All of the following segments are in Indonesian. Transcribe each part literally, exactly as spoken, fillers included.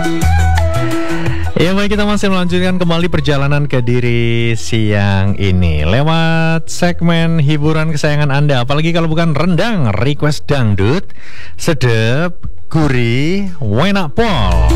Ya baik, kita masih melanjutkan kembali perjalanan ke diri siang ini lewat segmen hiburan kesayangan Anda. Apalagi kalau bukan rendang, request dangdut, sedep, gurih, enak pol.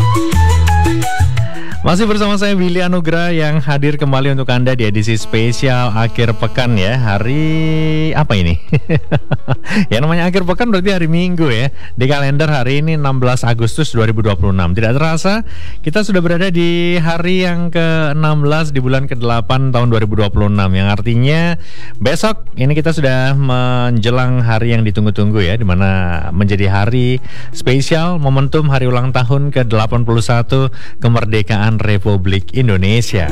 Masih bersama saya Willy Anugrah yang hadir kembali untuk Anda di edisi spesial akhir pekan ya. Hari apa ini? Ya namanya akhir pekan berarti hari Minggu ya. Di kalender hari ini enam belas Agustus dua ribu dua puluh enam. Tidak terasa kita sudah berada di hari yang ke enam belas di bulan ke delapan tahun dua ribu dua puluh enam. Yang artinya besok ini kita sudah menjelang hari yang ditunggu-tunggu ya, dimana menjadi hari spesial momentum hari ulang tahun ke delapan puluh satu kemerdekaan Republik Indonesia.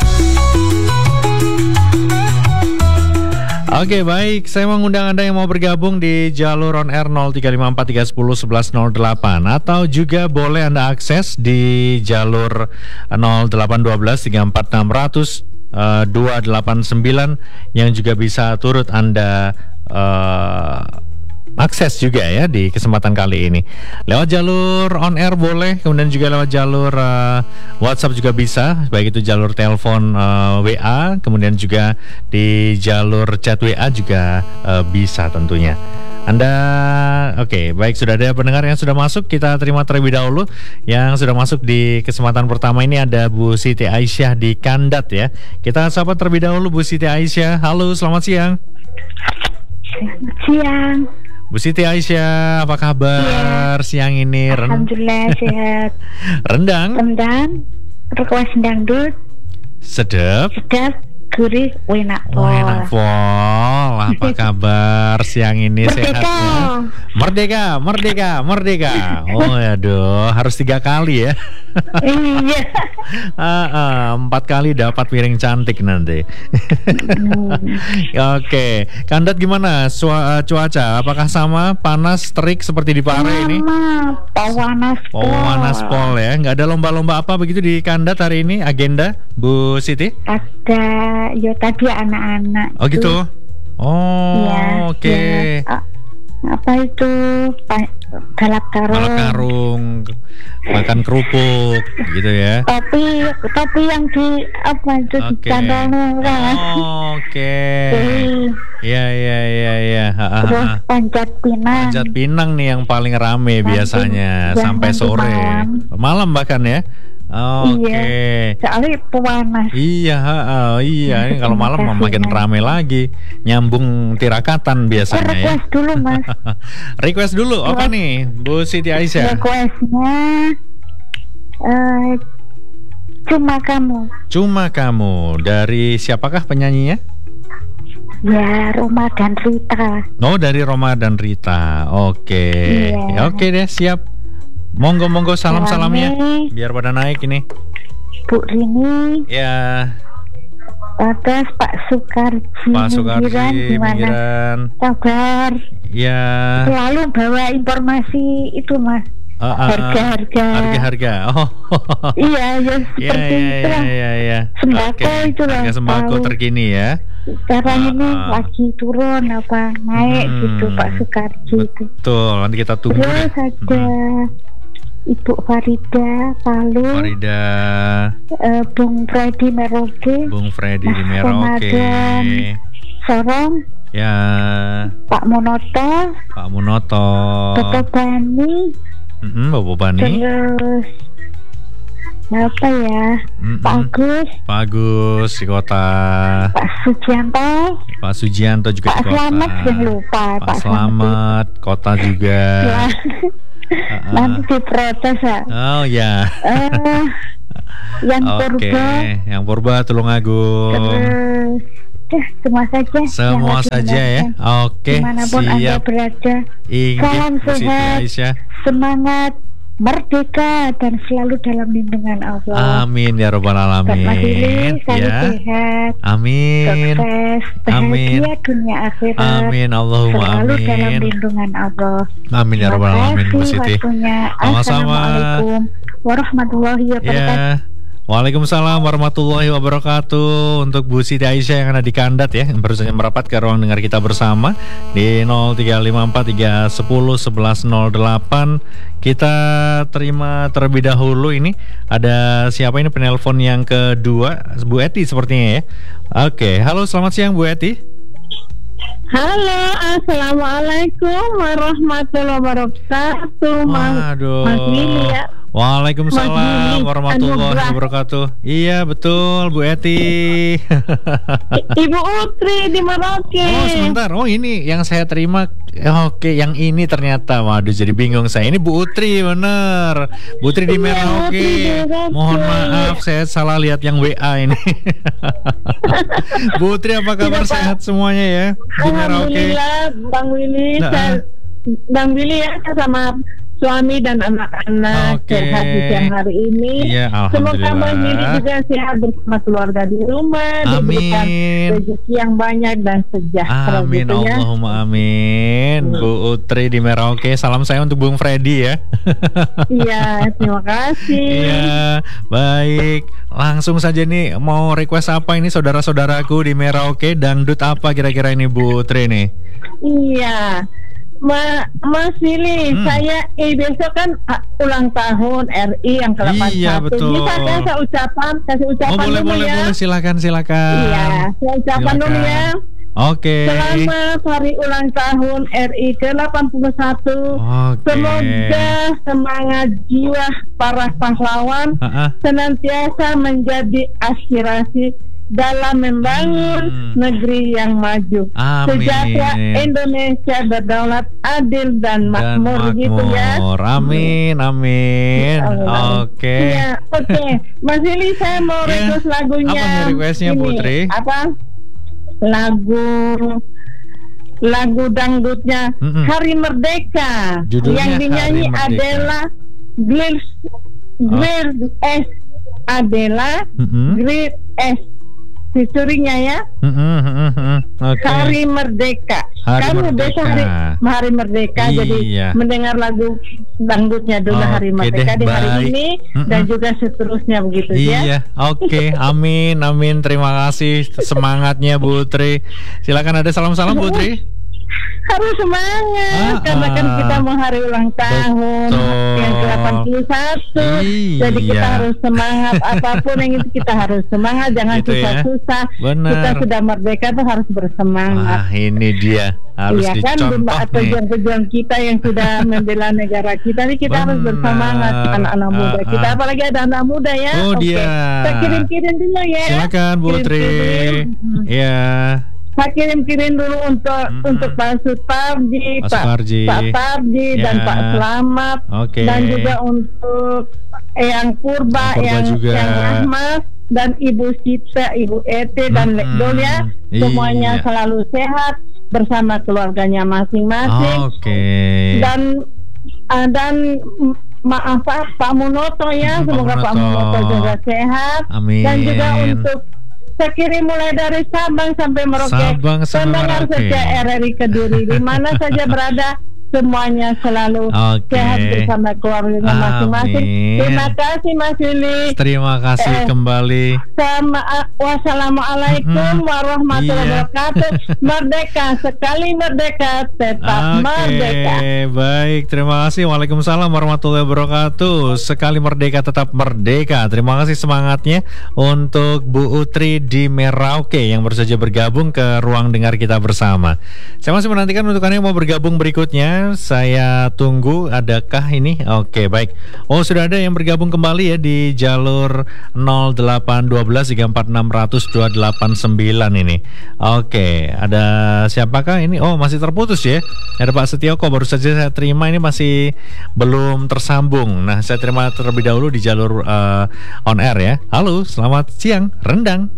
Oke baik, saya mengundang Anda yang mau bergabung di jalur on air nol tiga lima empat tiga satu nol satu satu nol delapan, atau juga boleh Anda akses di jalur nol delapan satu dua tiga empat enam nol nol dua delapan sembilan yang juga bisa turut Anda uh, akses juga ya di kesempatan kali ini. Lewat jalur on air boleh, kemudian juga lewat jalur uh, WhatsApp juga bisa, baik itu jalur telepon uh, W A, kemudian juga di jalur chat W A juga uh, bisa tentunya. Anda, oke, okay, baik, sudah ada pendengar yang sudah masuk, kita terima terlebih dahulu. Yang sudah masuk di kesempatan pertama ini ada Bu Siti Aisyah di Kandat ya. Kita sapa terlebih dahulu Bu Siti Aisyah. Halo, selamat siang. Selamat siang. Bu Siti Aisyah, apa kabar ya, siang ini? Alhamdulillah sehat. Rendang? Rendang, request dangdut, sedap, sedap, gurih, enak pol. Enak pol. Apa kabar siang ini? Merdeka. Sehat ya? Merdeka, merdeka, merdeka. Oh aduh, harus tiga kali ya. Iya. ah, ah, empat kali dapat piring cantik nanti. hmm. Oke, Kandat gimana Sua, cuaca? Apakah sama, panas, terik seperti di Pare ini? Panas pol. Panas pol ya. Nggak ada lomba-lomba apa begitu di Kandat hari ini? Agenda Bu Siti? Ada, ya tadi anak-anak. Oh gitu. Oh ya, oke. Okay. Ya. Apa itu balap karung, balap karung, makan kerupuk, gitu ya. Tapi tapi yang di apa itu okay. di channel kan? Oh, oke. Iya iya iya iya. Terus panjat pinang. Panjat pinang nih yang paling rame nanti, biasanya sampai sore, malam, malam bahkan ya. Oke. Okay. Iya, soalnya panas. Iya, uh, iya. Ini kalau malam makin ramai lagi. Nyambung tirakatan biasanya. Request ya. dulu mas. Request dulu apa nih, Bu Siti Aisyah? Requestnya uh, Cuma Kamu. Cuma Kamu. Dari siapakah penyanyinya? Ya, Roma dan Rita. Oh, dari Roma dan Rita. Oke. Okay. Iya. Oke okay deh, siap. Monggo-monggo salam-salamnya biar pada naik ini. Bu Rini. Ya. Atas Pak Sukarji. Pak Sukarji, gimana kabar? Ya. Selalu bawa informasi itu mas. Uh, uh, harga-harga. Harga-harga. Oh. Iya, ya seperti ya, ya, itu lah. Ya, ya, ya. Sembako okay. Itu lah. Harga sembako tahu. Terkini ya. Sekarang uh, ini uh. lagi turun apa naik hmm, gitu Pak Sukarji itu. Betul, nanti kita tunggu. Terus deh. ada hmm. Ibu Farida Palu, Farida, uh, Bung Freddy Merauke, Bung Freddy di Merauke, Sorong, ya, Pak Monoto, Pak Monoto, Bapak Bani, mm-hmm, Bapak Bani, terus apa ya, mm-hmm. Pak Agus, Pak Agus di kota, Pak Sujianto, Pak Sujianto juga Pak di kota, Slamet jangan lupa, Pak, Pak Slamet, kota juga. Uh-uh. Nanti diprotes ya. Oh ya. Uh, yang okay. Purba, yang Purba Tulungagung. Terus, ya, semua saja. Semua saja ya. Oke. Okay. Dimanapun siap. Anda berada. Ingat, salam sehat, semangat, merdeka dan selalu dalam lindungan Allah. Amin ya robbal alamin. Pilih, ya. Sehat. Amin. Sukses, amin. Bahagia dunia akhirat. Amin. Allahumma selalu amin. dalam lindungan Allah. Amin ya robbal alamin Bu Siti. Assalamualaikum warahmatullahi wabarakatuh. Ya. Waalaikumsalam warahmatullahi wabarakatuh. Untuk Bu Siti Aisyah yang ada di Kandat ya, yang baru saja merapat ke ruang dengar kita bersama di nol tiga lima empat tiga satu nol satu satu nol delapan. Kita terima terlebih dahulu ini. Ada siapa ini penelpon yang kedua? Bu Eti sepertinya ya. Oke, halo selamat siang Bu Eti. Halo, assalamualaikum warahmatullahi wabarakatuh. Waduh. Mas Willy ya. Waalaikumsalam warahmatullahi wabarakatuh. Iya betul Bu Eti. Ibu Utri di Merauke. Oh sebentar, oh ini yang saya terima. Oke, yang ini ternyata, waduh jadi bingung saya. Ini Bu Utri bener. Bu Utri di Merauke. Mohon maaf saya salah lihat yang W A ini. Bu Utri apa kabar, sehat semuanya ya di Merauke? Alhamdulillah Bang Willy. Nah, saya, Bang Willy ya sama suami dan anak-anak okay. sehat di siang hari ini. Ya, semoga Bang Willy juga sehat bersama keluarga di rumah. Diberikan rezeki yang banyak dan sejahtera. Amin, gitu ya. Allahumma amin. hmm. Bu Utri di Merauke, salam saya untuk Bung Freddy ya. Iya, terima kasih. Iya, baik. Langsung saja nih, mau request apa ini saudara-saudaraku di Merauke? Dangdut apa kira-kira ini Bu Utri nih? Iya, Ma, Mas Willy, hmm. saya eh, besok kan uh, ulang tahun R I yang ke delapan puluh satu. Iya betul. Bisa kasih ucapan, kasih ucapan oh, boleh, dulu boleh, ya. Boleh, silakan, silakan. Iya, saya ucapan silakan. dulu ya. Oke. Okay. Selamat hari ulang tahun R I ke delapan puluh satu. Okay. Semoga semangat jiwa para pahlawan uh-uh. senantiasa menjadi aspirasi dalam membangun hmm. negeri yang maju. Sejahtera Indonesia berdaulat, adil dan makmur, dan gitu ya. Amin, amin. Oke. Okay. Iya, oke. Okay. Mas Willy, saya mau yeah. request lagunya. Apa requestnya Putri? Apa? Lagu lagu dangdutnya mm-mm. Hari Merdeka. Judulnya yang dinyanyi adalah Great Great S Adela Great S featuringnya ya. Mm-hmm, mm-hmm. Okay. Hari Merdeka. Hari Kamu Merdeka. besok hari, hari Merdeka, iya. jadi mendengar lagu dangdutnya dulu okay, Hari Merdeka deh, di hari baik. ini mm-hmm. dan juga seterusnya begitu iya. ya. Iya, oke, okay. amin, amin. Terima kasih semangatnya Bu Tri. Silakan ada salam-salam Bu Tri. Harus semangat ah, karena kan kita mau hari ulang tahun betul. yang ke delapan puluh satu. Iya. Jadi kita harus semangat, apapun yang itu kita harus semangat, jangan gitu susah-susah ya? Kita sudah merdeka tuh harus bersemangat. Ah, ini dia harus iya dicontoh kan, pejuang-pejuang kita yang sudah membela negara kita ini kita benar. harus bersemangat, anak-anak muda ah, kita, apalagi ada anak muda ya. Oh okay. dia. Kita kirim-kirim dulu ya. Silakan Bu Tri. Iya. Saya kirim-kirim dulu untuk mm-hmm. untuk Pak Suparji, Pak, Pak Parji, Pak Parji yeah. dan Pak Selamat, okay. dan juga untuk Eyang Purba, Eyang, Eyang Rahmas, dan Ibu Sita, Ibu Ete, dan mm-hmm. Lekdol ya, semuanya iya. selalu sehat bersama keluarganya masing-masing. Okay. Dan uh, dan maaf Pak Munoto ya, mm-hmm. semoga Pak Munoto juga sehat. Amin. Dan juga untuk saya kirim mulai dari Sabang sampai Merauke. Sabang sampai Pendengar setia R R I Kediri di mana saja berada, semuanya selalu okay. sehat bersama keluarganya masing-masing. Terima kasih Mas Willy. Terima kasih eh, kembali. Sama, uh, wassalamualaikum mm-hmm. warahmatullahi iya. wabarakatuh. Merdeka, sekali merdeka tetap okay. merdeka. Baik, terima kasih. Waalaikumsalam warahmatullahi wabarakatuh. Sekali merdeka tetap merdeka. Terima kasih semangatnya untuk Bu Utri di Merauke yang baru saja bergabung ke ruang dengar kita bersama. Saya masih menantikan untuk Anda yang mau bergabung berikutnya. Saya tunggu, adakah ini? Oke, baik. Oh, sudah ada yang bergabung kembali ya di jalur nol delapan satu dua tiga empat enam nol nol dua delapan sembilan ini. Oke, ada siapakah ini? Oh, masih terputus ya. Ada Pak Setioko, baru saja saya terima, ini masih belum tersambung. Nah, saya terima terlebih dahulu di jalur uh, on air ya. Halo, selamat siang. Rendang.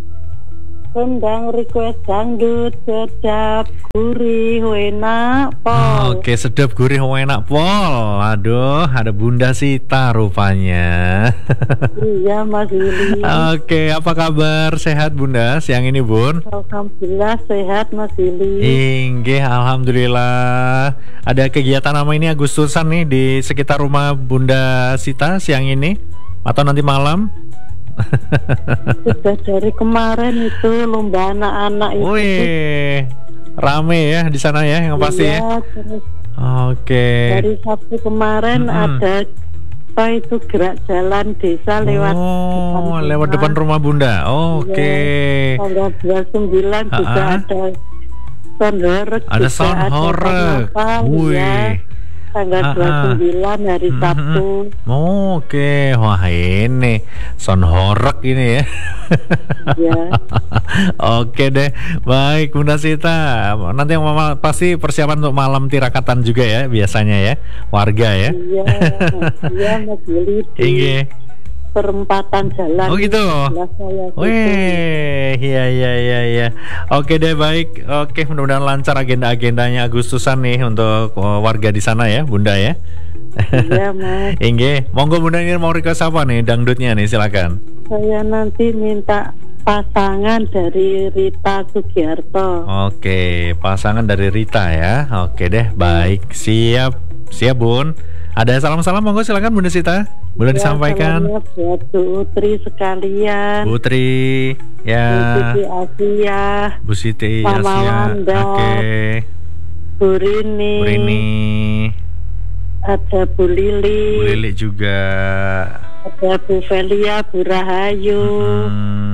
Rendang request dangdut sedap gurih enak pol. Oke, sedap gurih enak pol. Aduh, ada Bunda Sita rupanya. Iya Mas Willy. Oke, apa kabar? Sehat Bunda siang ini Bun? Alhamdulillah sehat Mas Willy. Inggih, alhamdulillah. Ada kegiatan nama ini Agustusan nih di sekitar rumah Bunda Sita siang ini atau nanti malam? Sudah dari kemarin itu lomba anak-anak itu. Wih, rame ya di sana ya yang pasti iya, ya. Terus Oke. dari Sabtu kemarin mm-hmm. ada apa itu gerak jalan desa lewat oh, depan lewat depan rumah Bunda. Oke. Okay. Ya, tanggal dua puluh sembilan uh-uh. juga ada sound horeg. Ada sound horeg. Wih. Ya. Tanggal uh-uh. dua puluh sembilan hari mm-hmm. Sabtu. Oh, oke. Okay. Wah, ini sound horeg ini ya. Ya. Oke deh. Baik, Bunda Sita. Nanti yang mama pasti persiapan untuk malam tirakatan juga ya biasanya ya. Warga ya. Iya. Iya, Mas Billy. Iya. Perempatan jalan. Oh gitu. Wih, iya iya iya iya. Oke deh, baik. Oke, mudah-mudahan lancar agenda-agendanya Agustusan nih untuk warga di sana ya, Bunda ya. Iya, Mas. Inge, monggo Bunda ini mau request apa nih dangdutnya nih, silakan. Saya nanti minta pasangan dari Rita Sugiarto. Oke, pasangan dari Rita ya. Oke deh, baik. Siap. Siap, Bun. Ada salam-salam monggo silakan Bunda Sita. Boleh ya, disampaikan. Buat Bu Utri sekalian. Bu Utri, ya. Bu Siti Asia. Bu Siti Mama Asia. Wanda. Oke. Okay. Bu Rini. Bu Rini. Ada Bu Lili. Bu Lili juga. Ada Bu Velia, Bu Rahayu. Hmm.